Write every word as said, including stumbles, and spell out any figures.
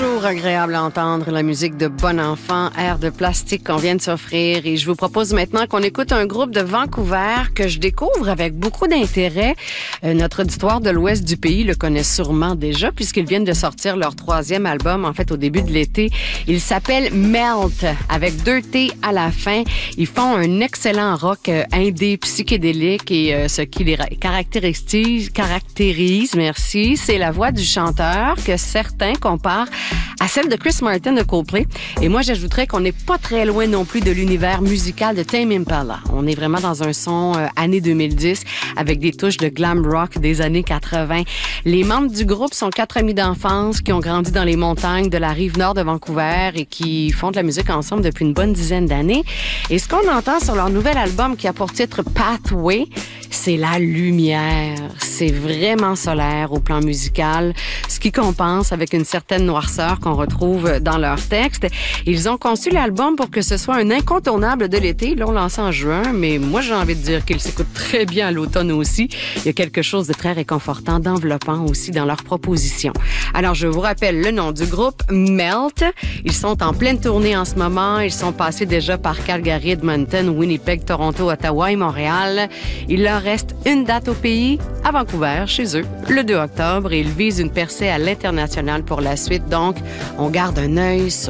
Toujours agréable à entendre la musique de Bon Enfant, Air de plastique qu'on vient de s'offrir. Et je vous propose maintenant qu'on écoute un groupe de Vancouver que je découvre avec beaucoup d'intérêt. Euh, notre auditoire de l'ouest du pays le connaît sûrement déjà puisqu'ils viennent de sortir leur troisième album, en fait, au début de l'été. Il s'appelle Melt, avec deux T à la fin. Ils font un excellent rock euh, indé psychédélique et euh, ce qui les caractérise, caractérise, merci, c'est la voix du chanteur que certains comparent à celle de Chris Martin de Coldplay. Et moi, j'ajouterais qu'on n'est pas très loin non plus de l'univers musical de Tame Impala. On est vraiment dans un son euh, année deux mille dix avec des touches de glam rock des années quatre-vingts. Les membres du groupe sont quatre amis d'enfance qui ont grandi dans les montagnes de la rive nord de Vancouver et qui font de la musique ensemble depuis une bonne dizaine d'années. Et ce qu'on entend sur leur nouvel album qui a pour titre Pathway, c'est la lumière. C'est vraiment solaire au plan musical, ce qui compense avec une certaine noirceur qu'on retrouve dans leurs textes. Ils ont conçu l'album pour que ce soit un incontournable de l'été. Ils l'ont lancé en juin, mais moi, j'ai envie de dire qu'il s'écoute très bien à l'automne aussi. Il y a quelque chose de très réconfortant, d'enveloppant aussi dans leurs propositions. Alors, je vous rappelle le nom du groupe, Melt. Ils sont en pleine tournée en ce moment. Ils sont passés déjà par Calgary, Edmonton, Winnipeg, Toronto, Ottawa et Montréal. Il leur reste une date au pays, à Vancouver, chez eux, le deux octobre, et ils visent une percée à l'international pour la suite. Donc, on garde un œil sur